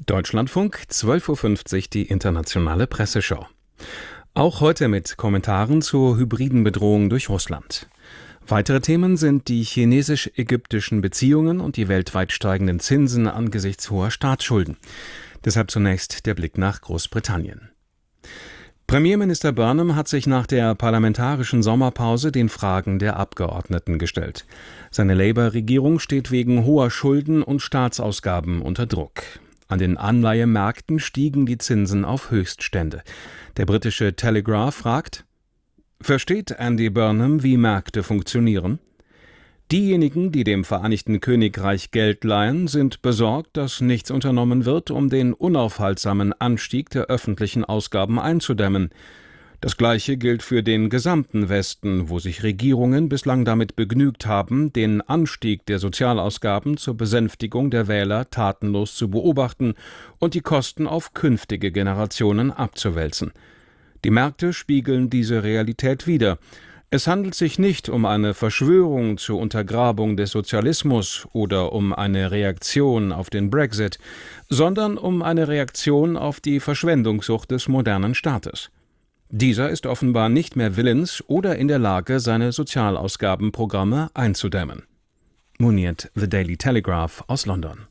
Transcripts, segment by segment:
Deutschlandfunk, 12:50 Uhr die internationale Presseschau. Auch heute mit Kommentaren zur hybriden Bedrohung durch Russland. Weitere Themen sind die chinesisch-ägyptischen Beziehungen und die weltweit steigenden Zinsen angesichts hoher Staatsschulden. Deshalb zunächst der Blick nach Großbritannien. Premierminister Burnham hat sich nach der parlamentarischen Sommerpause den Fragen der Abgeordneten gestellt. Seine Labour-Regierung steht wegen hoher Schulden und Staatsausgaben unter Druck. An den Anleihemärkten stiegen die Zinsen auf Höchststände. Der britische Telegraph fragt: Versteht Andy Burnham, wie Märkte funktionieren? Diejenigen, die dem Vereinigten Königreich Geld leihen, sind besorgt, dass nichts unternommen wird, um den unaufhaltsamen Anstieg der öffentlichen Ausgaben einzudämmen. Das Gleiche gilt für den gesamten Westen, wo sich Regierungen bislang damit begnügt haben, den Anstieg der Sozialausgaben zur Besänftigung der Wähler tatenlos zu beobachten und die Kosten auf künftige Generationen abzuwälzen. Die Märkte spiegeln diese Realität wider. Es handelt sich nicht um eine Verschwörung zur Untergrabung des Sozialismus oder um eine Reaktion auf den Brexit, sondern um eine Reaktion auf die Verschwendungssucht des modernen Staates. Dieser ist offenbar nicht mehr willens oder in der Lage, seine Sozialausgabenprogramme einzudämmen. Moniert The Daily Telegraph aus London.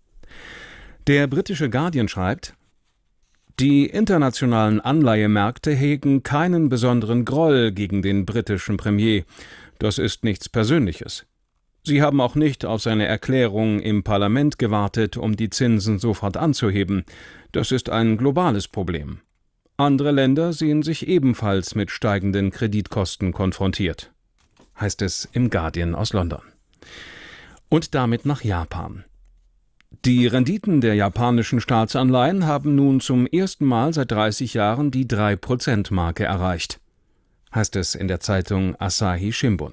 Der britische Guardian schreibt: Die internationalen Anleihemärkte hegen keinen besonderen Groll gegen den britischen Premier. Das ist nichts Persönliches. Sie haben auch nicht auf seine Erklärung im Parlament gewartet, um die Zinsen sofort anzuheben. Das ist ein globales Problem. Andere Länder sehen sich ebenfalls mit steigenden Kreditkosten konfrontiert, heißt es im Guardian aus London. Und damit nach Japan. Die Renditen der japanischen Staatsanleihen haben nun zum ersten Mal seit 30 Jahren die 3%-Marke erreicht, heißt es in der Zeitung Asahi Shimbun.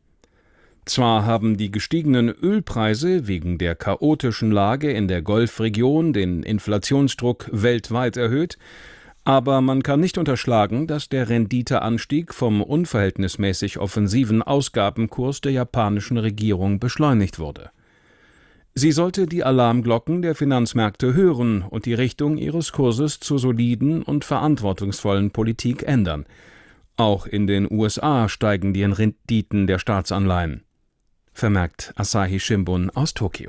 Zwar haben die gestiegenen Ölpreise wegen der chaotischen Lage in der Golfregion den Inflationsdruck weltweit erhöht, aber man kann nicht unterschlagen, dass der Renditeanstieg vom unverhältnismäßig offensiven Ausgabenkurs der japanischen Regierung beschleunigt wurde. Sie sollte die Alarmglocken der Finanzmärkte hören und die Richtung ihres Kurses zur soliden und verantwortungsvollen Politik ändern. Auch in den USA steigen die Renditen der Staatsanleihen, vermerkt Asahi Shimbun aus Tokio.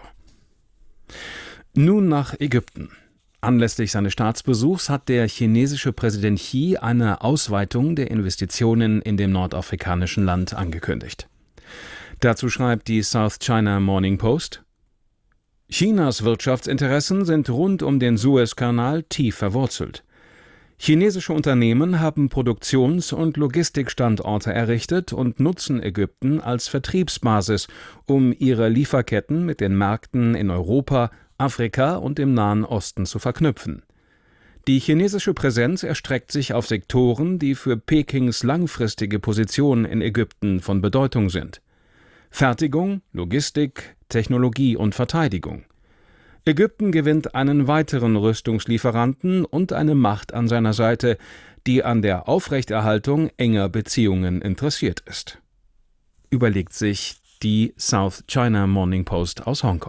Nun nach Ägypten. Anlässlich seines Staatsbesuchs hat der chinesische Präsident Xi eine Ausweitung der Investitionen in dem nordafrikanischen Land angekündigt. Dazu schreibt die South China Morning Post: Chinas Wirtschaftsinteressen sind rund um den Suezkanal tief verwurzelt. Chinesische Unternehmen haben Produktions- und Logistikstandorte errichtet und nutzen Ägypten als Vertriebsbasis, um ihre Lieferketten mit den Märkten in Europa, Afrika und im Nahen Osten zu verknüpfen. Die chinesische Präsenz erstreckt sich auf Sektoren, die für Pekings langfristige Position in Ägypten von Bedeutung sind: Fertigung, Logistik, Technologie und Verteidigung. Ägypten gewinnt einen weiteren Rüstungslieferanten und eine Macht an seiner Seite, die an der Aufrechterhaltung enger Beziehungen interessiert ist, überlegt sich die South China Morning Post aus Hongkong.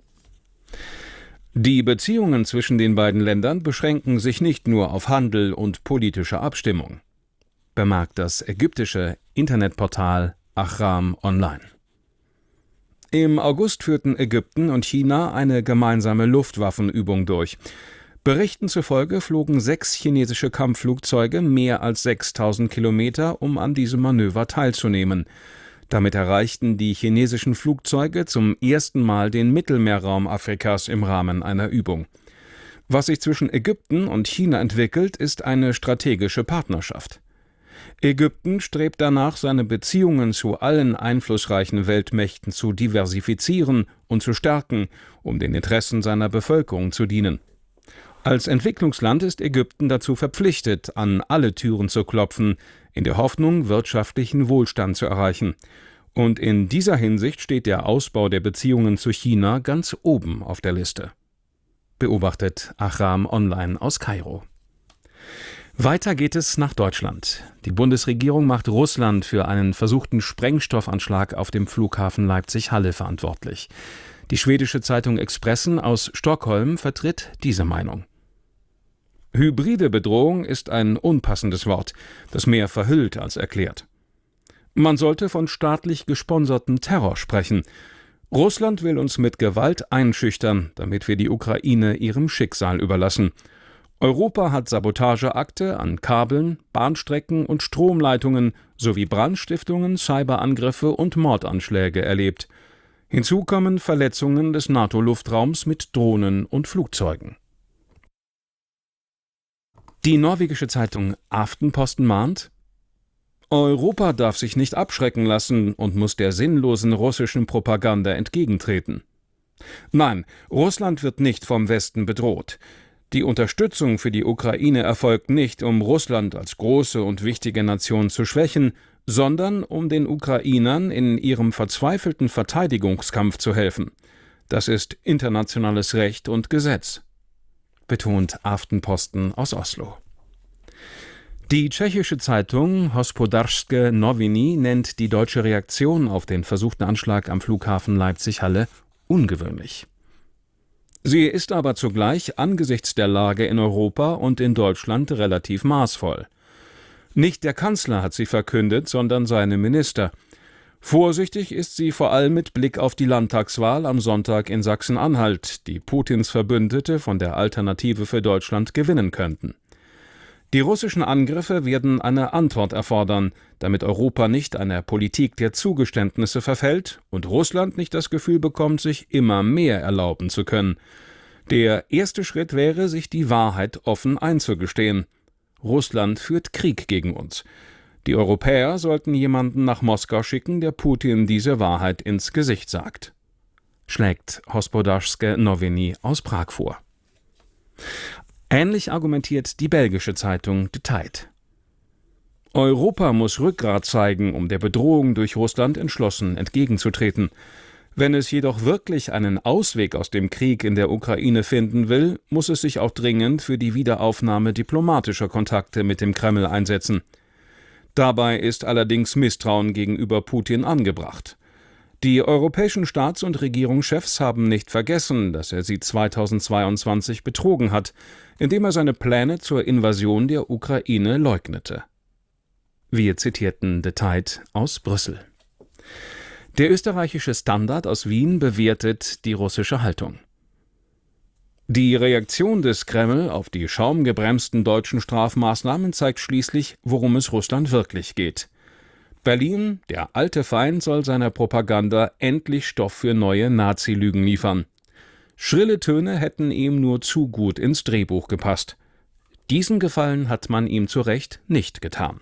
Die Beziehungen zwischen den beiden Ländern beschränken sich nicht nur auf Handel und politische Abstimmung, bemerkt das ägyptische Internetportal Ahram Online. Im August führten Ägypten und China eine gemeinsame Luftwaffenübung durch. Berichten zufolge flogen 6 chinesische Kampfflugzeuge mehr als 6.000 Kilometer, um an diesem Manöver teilzunehmen. Damit erreichten die chinesischen Flugzeuge zum ersten Mal den Mittelmeerraum Afrikas im Rahmen einer Übung. Was sich zwischen Ägypten und China entwickelt, ist eine strategische Partnerschaft. Ägypten strebt danach, seine Beziehungen zu allen einflussreichen Weltmächten zu diversifizieren und zu stärken, um den Interessen seiner Bevölkerung zu dienen. Als Entwicklungsland ist Ägypten dazu verpflichtet, an alle Türen zu klopfen, in der Hoffnung, wirtschaftlichen Wohlstand zu erreichen. Und in dieser Hinsicht steht der Ausbau der Beziehungen zu China ganz oben auf der Liste, beobachtet Ahram Online aus Kairo. Weiter geht es nach Deutschland. Die Bundesregierung macht Russland für einen versuchten Sprengstoffanschlag auf dem Flughafen Leipzig-Halle verantwortlich. Die schwedische Zeitung Expressen aus Stockholm vertritt diese Meinung. Hybride Bedrohung ist ein unpassendes Wort, das mehr verhüllt als erklärt. Man sollte von staatlich gesponsertem Terror sprechen. Russland will uns mit Gewalt einschüchtern, damit wir die Ukraine ihrem Schicksal überlassen. Europa hat Sabotageakte an Kabeln, Bahnstrecken und Stromleitungen sowie Brandstiftungen, Cyberangriffe und Mordanschläge erlebt. Hinzu kommen Verletzungen des NATO-Luftraums mit Drohnen und Flugzeugen. Die norwegische Zeitung Aftenposten mahnt: Europa darf sich nicht abschrecken lassen und muss der sinnlosen russischen Propaganda entgegentreten. Nein, Russland wird nicht vom Westen bedroht. Die Unterstützung für die Ukraine erfolgt nicht, um Russland als große und wichtige Nation zu schwächen, sondern um den Ukrainern in ihrem verzweifelten Verteidigungskampf zu helfen. Das ist internationales Recht und Gesetz, betont Aftenposten aus Oslo. Die tschechische Zeitung Hospodářské noviny nennt die deutsche Reaktion auf den versuchten Anschlag am Flughafen Leipzig-Halle ungewöhnlich. Sie ist aber zugleich angesichts der Lage in Europa und in Deutschland relativ maßvoll. Nicht der Kanzler hat sie verkündet, sondern seine Minister. Vorsichtig ist sie vor allem mit Blick auf die Landtagswahl am Sonntag in Sachsen-Anhalt, die Putins Verbündete von der Alternative für Deutschland gewinnen könnten. Die russischen Angriffe werden eine Antwort erfordern, damit Europa nicht einer Politik der Zugeständnisse verfällt und Russland nicht das Gefühl bekommt, sich immer mehr erlauben zu können. Der erste Schritt wäre, sich die Wahrheit offen einzugestehen. Russland führt Krieg gegen uns. Die Europäer sollten jemanden nach Moskau schicken, der Putin diese Wahrheit ins Gesicht sagt, schlägt Hospodářské noviny aus Prag vor. Ähnlich argumentiert die belgische Zeitung De Tijd. Europa muss Rückgrat zeigen, um der Bedrohung durch Russland entschlossen entgegenzutreten. Wenn es jedoch wirklich einen Ausweg aus dem Krieg in der Ukraine finden will, muss es sich auch dringend für die Wiederaufnahme diplomatischer Kontakte mit dem Kreml einsetzen. Dabei ist allerdings Misstrauen gegenüber Putin angebracht. Die europäischen Staats- und Regierungschefs haben nicht vergessen, dass er sie 2022 betrogen hat, indem er seine Pläne zur Invasion der Ukraine leugnete. Wir zitierten De Tijd aus Brüssel. Der österreichische Standard aus Wien bewertet die russische Haltung. Die Reaktion des Kreml auf die schaumgebremsten deutschen Strafmaßnahmen zeigt schließlich, worum es Russland wirklich geht. Berlin, der alte Feind, soll seiner Propaganda endlich Stoff für neue Nazi-Lügen liefern. Schrille Töne hätten ihm nur zu gut ins Drehbuch gepasst. Diesen Gefallen hat man ihm zu Recht nicht getan.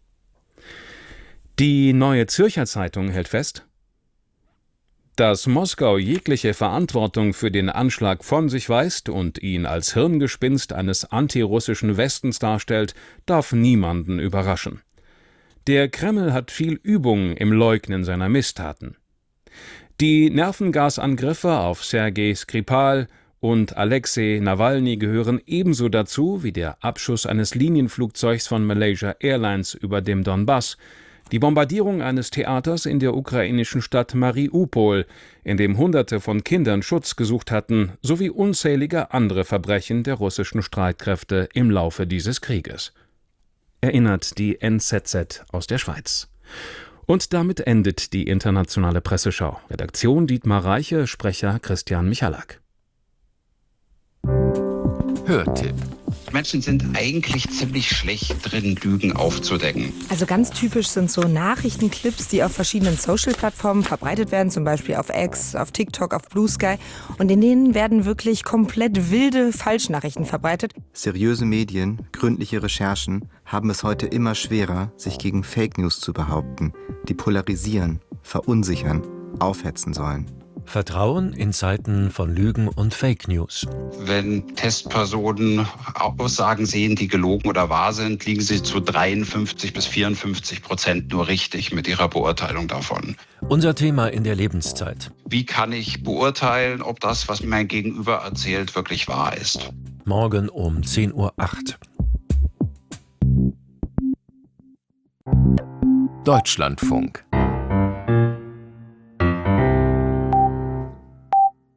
Die Neue Zürcher Zeitung hält fest: Dass Moskau jegliche Verantwortung für den Anschlag von sich weist und ihn als Hirngespinst eines antirussischen Westens darstellt, darf niemanden überraschen. Der Kreml hat viel Übung im Leugnen seiner Misstaten. Die Nervengasangriffe auf Sergei Skripal und Alexei Nawalny gehören ebenso dazu wie der Abschuss eines Linienflugzeugs von Malaysia Airlines über dem Donbass, die Bombardierung eines Theaters in der ukrainischen Stadt Mariupol, in dem Hunderte von Kindern Schutz gesucht hatten, sowie unzählige andere Verbrechen der russischen Streitkräfte im Laufe dieses Krieges, erinnert die NZZ aus der Schweiz. Und damit endet die internationale Presseschau. Redaktion Dietmar Reiche, Sprecher Christian Michalak. Hörtipp. Menschen sind eigentlich ziemlich schlecht drin, Lügen aufzudecken. Also ganz typisch sind so Nachrichtenclips, die auf verschiedenen Social-Plattformen verbreitet werden, zum Beispiel auf X, auf TikTok, auf Blue Sky. Und in denen werden wirklich komplett wilde Falschnachrichten verbreitet. Seriöse Medien, gründliche Recherchen haben es heute immer schwerer, sich gegen Fake News zu behaupten, die polarisieren, verunsichern, aufhetzen sollen. Vertrauen in Zeiten von Lügen und Fake News. Wenn Testpersonen Aussagen sehen, die gelogen oder wahr sind, liegen sie zu 53-54% nur richtig mit ihrer Beurteilung davon. Unser Thema in der Lebenszeit. Wie kann ich beurteilen, ob das, was mir mein Gegenüber erzählt, wirklich wahr ist? Morgen um 10:08 Uhr. Deutschlandfunk.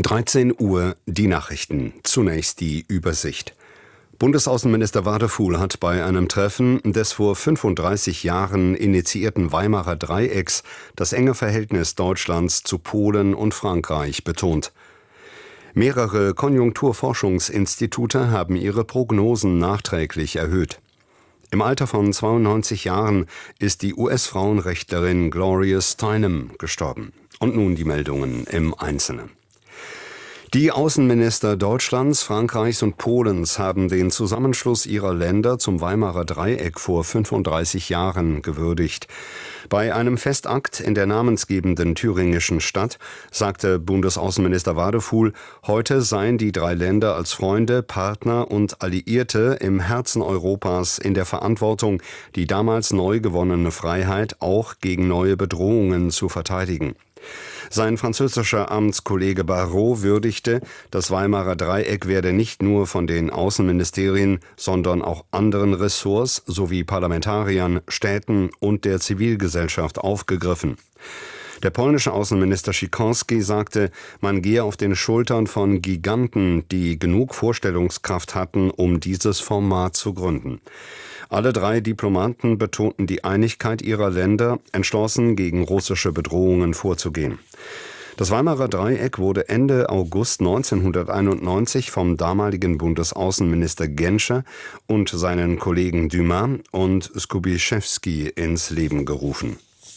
13 Uhr die Nachrichten. Zunächst die Übersicht. Bundesaußenminister Wadefuhl hat bei einem Treffen des vor 35 Jahren initiierten Weimarer Dreiecks das enge Verhältnis Deutschlands zu Polen und Frankreich betont. Mehrere Konjunkturforschungsinstitute haben ihre Prognosen nachträglich erhöht. Im Alter von 92 Jahren ist die US-Frauenrechtlerin Gloria Steinem gestorben. Und nun die Meldungen im Einzelnen. Die Außenminister Deutschlands, Frankreichs und Polens haben den Zusammenschluss ihrer Länder zum Weimarer Dreieck vor 35 Jahren gewürdigt. Bei einem Festakt in der namensgebenden thüringischen Stadt sagte Bundesaußenminister Wadefuhl, heute seien die drei Länder als Freunde, Partner und Alliierte im Herzen Europas in der Verantwortung, die damals neu gewonnene Freiheit auch gegen neue Bedrohungen zu verteidigen. Sein französischer Amtskollege Barrot würdigte, das Weimarer Dreieck werde nicht nur von den Außenministerien, sondern auch anderen Ressorts sowie Parlamentariern, Städten und der Zivilgesellschaft aufgegriffen. Der polnische Außenminister Sikorski sagte, man gehe auf den Schultern von Giganten, die genug Vorstellungskraft hatten, um dieses Format zu gründen. Alle drei Diplomaten betonten die Einigkeit ihrer Länder, entschlossen gegen russische Bedrohungen vorzugehen. Das Weimarer Dreieck wurde Ende August 1991 vom damaligen Bundesaußenminister Genscher und seinen Kollegen Dumas und Skubiszewski ins Leben gerufen.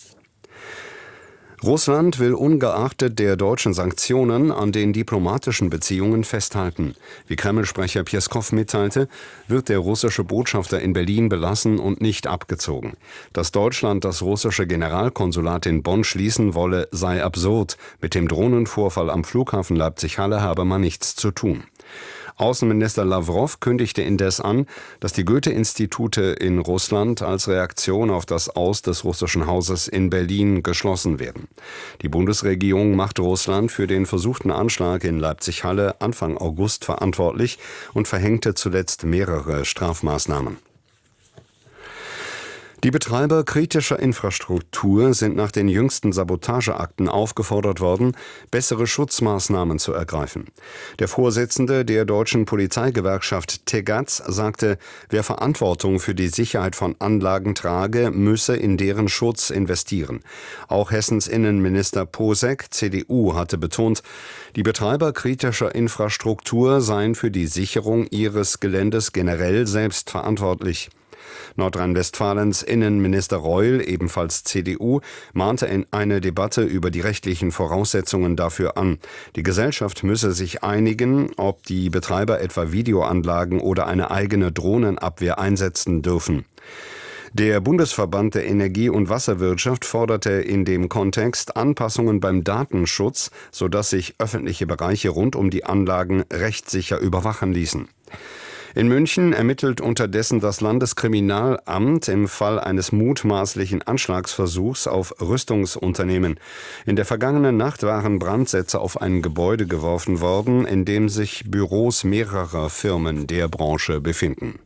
Russland will ungeachtet der deutschen Sanktionen an den diplomatischen Beziehungen festhalten. Wie Kreml-Sprecher Pjeskow mitteilte, wird der russische Botschafter in Berlin belassen und nicht abgezogen. Dass Deutschland das russische Generalkonsulat in Bonn schließen wolle, sei absurd. Mit dem Drohnenvorfall am Flughafen Leipzig-Halle habe man nichts zu tun. Außenminister Lawrow kündigte indes an, dass die Goethe-Institute in Russland als Reaktion auf das Aus des russischen Hauses in Berlin geschlossen werden. Die Bundesregierung macht Russland für den versuchten Anschlag in Leipzig-Halle Anfang August verantwortlich und verhängte zuletzt mehrere Strafmaßnahmen. Die Betreiber kritischer Infrastruktur sind nach den jüngsten Sabotageakten aufgefordert worden, bessere Schutzmaßnahmen zu ergreifen. Der Vorsitzende der deutschen Polizeigewerkschaft Tegatz sagte, wer Verantwortung für die Sicherheit von Anlagen trage, müsse in deren Schutz investieren. Auch Hessens Innenminister Posek, CDU, hatte betont, die Betreiber kritischer Infrastruktur seien für die Sicherung ihres Geländes generell selbst verantwortlich. Nordrhein-Westfalens Innenminister Reul, ebenfalls CDU, mahnte in eine Debatte über die rechtlichen Voraussetzungen dafür an. Die Gesellschaft müsse sich einigen, ob die Betreiber etwa Videoanlagen oder eine eigene Drohnenabwehr einsetzen dürfen. Der Bundesverband der Energie- und Wasserwirtschaft forderte in dem Kontext Anpassungen beim Datenschutz, sodass sich öffentliche Bereiche rund um die Anlagen rechtssicher überwachen ließen. In München ermittelt unterdessen das Landeskriminalamt im Fall eines mutmaßlichen Anschlagsversuchs auf Rüstungsunternehmen. In der vergangenen Nacht waren Brandsätze auf ein Gebäude geworfen worden, in dem sich Büros mehrerer Firmen der Branche befinden.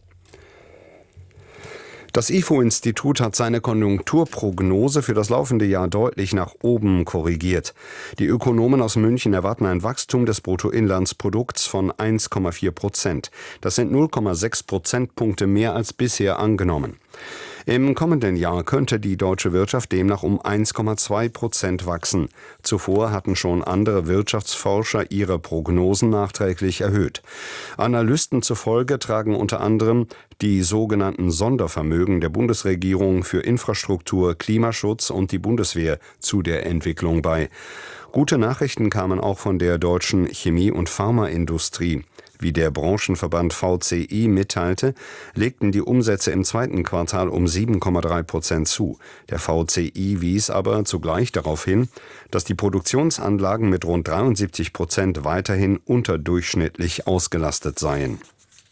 Das IFO-Institut hat seine Konjunkturprognose für das laufende Jahr deutlich nach oben korrigiert. Die Ökonomen aus München erwarten ein Wachstum des Bruttoinlandsprodukts von 1,4%. Das sind 0,6 Prozentpunkte mehr als bisher angenommen. Im kommenden Jahr könnte die deutsche Wirtschaft demnach um 1,2% wachsen. Zuvor hatten schon andere Wirtschaftsforscher ihre Prognosen nachträglich erhöht. Analysten zufolge tragen unter anderem die sogenannten Sondervermögen der Bundesregierung für Infrastruktur, Klimaschutz und die Bundeswehr zu der Entwicklung bei. Gute Nachrichten kamen auch von der deutschen Chemie- und Pharmaindustrie. Wie der Branchenverband VCI mitteilte, legten die Umsätze im zweiten Quartal um 7,3% zu. Der VCI wies aber zugleich darauf hin, dass die Produktionsanlagen mit rund 73% weiterhin unterdurchschnittlich ausgelastet seien.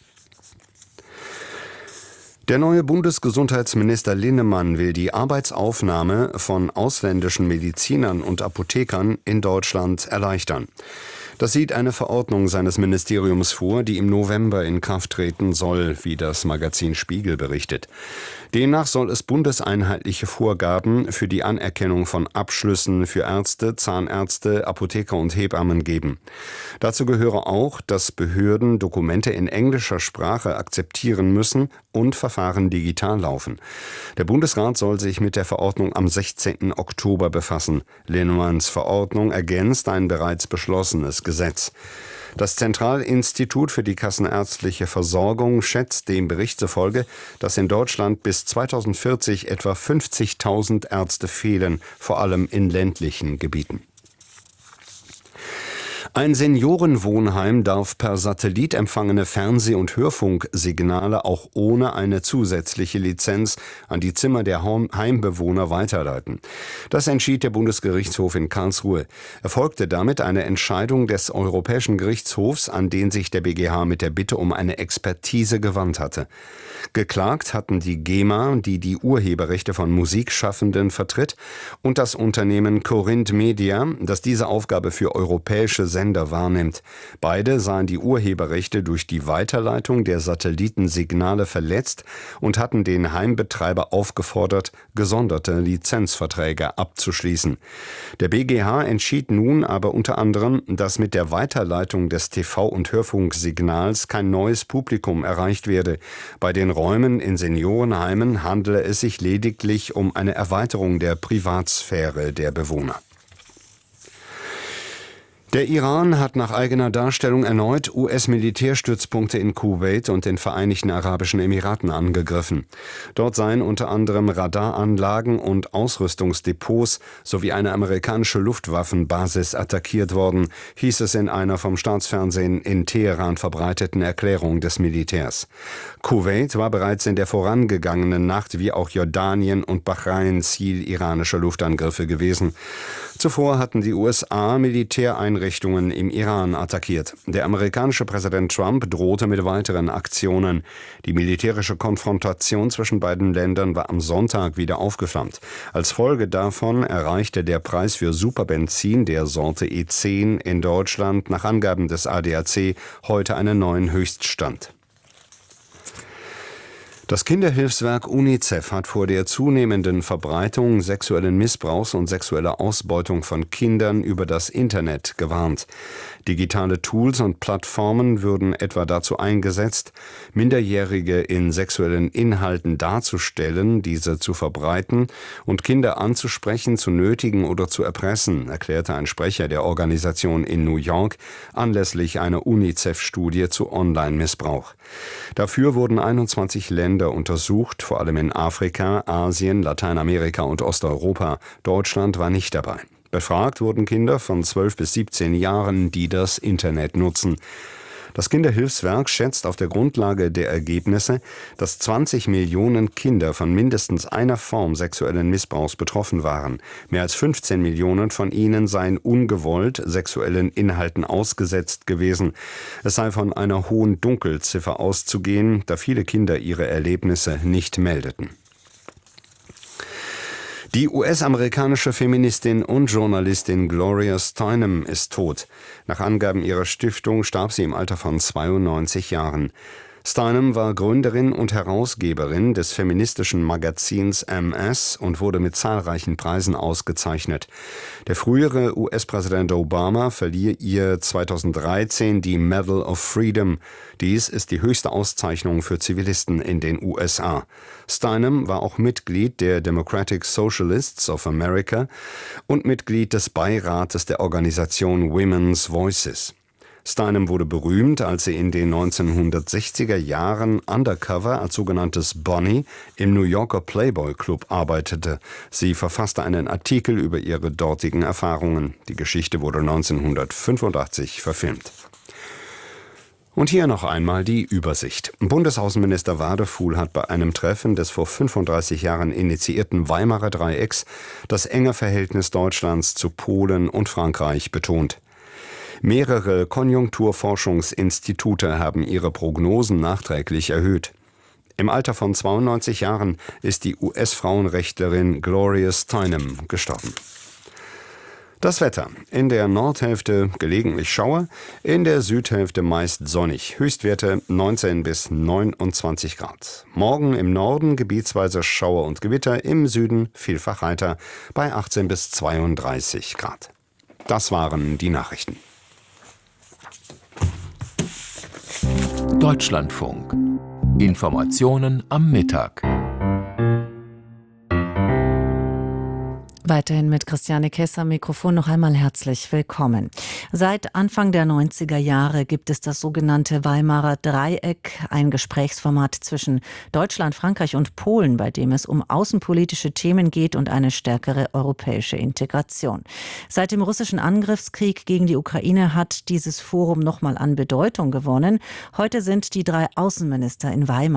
Der neue Bundesgesundheitsminister Linnemann will die Arbeitsaufnahme von ausländischen Medizinern und Apothekern in Deutschland erleichtern. Das sieht eine Verordnung seines Ministeriums vor, die im November in Kraft treten soll, wie das Magazin Spiegel berichtet. Demnach soll es bundeseinheitliche Vorgaben für die Anerkennung von Abschlüssen für Ärzte, Zahnärzte, Apotheker und Hebammen geben. Dazu gehöre auch, dass Behörden Dokumente in englischer Sprache akzeptieren müssen und Verfahren digital laufen. Der Bundesrat soll sich mit der Verordnung am 16. Oktober befassen. Linnemanns Verordnung ergänzt ein bereits beschlossenes Gesetz. Das Zentralinstitut für die kassenärztliche Versorgung schätzt dem Bericht zufolge, dass in Deutschland bis 2040 etwa 50.000 Ärzte fehlen, vor allem in ländlichen Gebieten. Ein Seniorenwohnheim darf per Satellit empfangene Fernseh- und Hörfunksignale auch ohne eine zusätzliche Lizenz an die Zimmer der Heimbewohner weiterleiten. Das entschied der Bundesgerichtshof in Karlsruhe. Erfolgte damit eine Entscheidung des Europäischen Gerichtshofs, an den sich der BgH mit der Bitte um eine Expertise gewandt hatte. Geklagt hatten die GEMA, die die Urheberrechte von Musikschaffenden vertritt, und das Unternehmen Corinth Media, das diese Aufgabe für europäische Sender wahrnimmt. Beide sahen die Urheberrechte durch die Weiterleitung der Satellitensignale verletzt und hatten den Heimbetreiber aufgefordert, gesonderte Lizenzverträge abzuschließen. Der BgH entschied nun aber unter anderem, dass mit der Weiterleitung des TV- und Hörfunksignals kein neues Publikum erreicht werde. Bei den Räumen in Seniorenheimen handele es sich lediglich um eine Erweiterung der Privatsphäre der Bewohner. Der Iran hat nach eigener Darstellung erneut US-Militärstützpunkte in Kuwait und den Vereinigten Arabischen Emiraten angegriffen. Dort seien unter anderem Radaranlagen und Ausrüstungsdepots sowie eine amerikanische Luftwaffenbasis attackiert worden, hieß es in einer vom Staatsfernsehen in Teheran verbreiteten Erklärung des Militärs. Kuwait war bereits in der vorangegangenen Nacht wie auch Jordanien und Bahrain Ziel iranischer Luftangriffe gewesen. Zuvor hatten die USA Militäreinrichtungen im Iran attackiert. Der amerikanische Präsident Trump drohte mit weiteren Aktionen. Die militärische Konfrontation zwischen beiden Ländern war am Sonntag wieder aufgeflammt. Als Folge davon erreichte der Preis für Superbenzin der Sorte E10 in Deutschland nach Angaben des ADAC heute einen neuen Höchststand. Das Kinderhilfswerk UNICEF hat vor der zunehmenden Verbreitung sexuellen Missbrauchs und sexueller Ausbeutung von Kindern über das Internet gewarnt. Digitale Tools und Plattformen würden etwa dazu eingesetzt, Minderjährige in sexuellen Inhalten darzustellen, diese zu verbreiten und Kinder anzusprechen, zu nötigen oder zu erpressen, erklärte ein Sprecher der Organisation in New York anlässlich einer UNICEF-Studie zu Online-Missbrauch. Dafür wurden 21 Länder untersucht, vor allem in Afrika, Asien, Lateinamerika und Osteuropa. Deutschland war nicht dabei. Befragt wurden Kinder von 12 bis 17 Jahren, die das Internet nutzen. Das Kinderhilfswerk schätzt auf der Grundlage der Ergebnisse, dass 20 Millionen Kinder von mindestens einer Form sexuellen Missbrauchs betroffen waren. Mehr als 15 Millionen von ihnen seien ungewollt sexuellen Inhalten ausgesetzt gewesen. Es sei von einer hohen Dunkelziffer auszugehen, da viele Kinder ihre Erlebnisse nicht meldeten. Die US-amerikanische Feministin und Journalistin Gloria Steinem ist tot. Nach Angaben ihrer Stiftung starb sie im Alter von 92 Jahren. Steinem war Gründerin und Herausgeberin des feministischen Magazins MS und wurde mit zahlreichen Preisen ausgezeichnet. Der frühere US-Präsident Obama verlieh ihr 2013 die Medal of Freedom. Dies ist die höchste Auszeichnung für Zivilisten in den USA. Steinem war auch Mitglied der Democratic Socialists of America und Mitglied des Beirates der Organisation Women's Voices. Steinem wurde berühmt, als sie in den 1960er Jahren undercover als sogenanntes Bonnie im New Yorker Playboy Club arbeitete. Sie verfasste einen Artikel über ihre dortigen Erfahrungen. Die Geschichte wurde 1985 verfilmt. Und hier noch einmal die Übersicht. Bundesaußenminister Wadefuhl hat bei einem Treffen des vor 35 Jahren initiierten Weimarer Dreiecks das enge Verhältnis Deutschlands zu Polen und Frankreich betont. Mehrere Konjunkturforschungsinstitute haben ihre Prognosen nachträglich erhöht. Im Alter von 92 Jahren ist die US-Frauenrechtlerin Gloria Steinem gestorben. Das Wetter. In der Nordhälfte gelegentlich Schauer, in der Südhälfte meist sonnig. Höchstwerte 19 bis 29 Grad. Morgen im Norden gebietsweise Schauer und Gewitter, im Süden vielfach heiter bei 18 bis 32 Grad. Das waren die Nachrichten. Deutschlandfunk. Informationen am Mittag. Weiterhin mit Christiane Kess am Mikrofon noch einmal herzlich willkommen. Seit Anfang der 90er Jahre gibt es das sogenannte Weimarer Dreieck, ein Gesprächsformat zwischen Deutschland, Frankreich und Polen, bei dem es um außenpolitische Themen geht und eine stärkere europäische Integration. Seit dem russischen Angriffskrieg gegen die Ukraine hat dieses Forum nochmal an Bedeutung gewonnen. Heute sind die 3 Außenminister in Weimar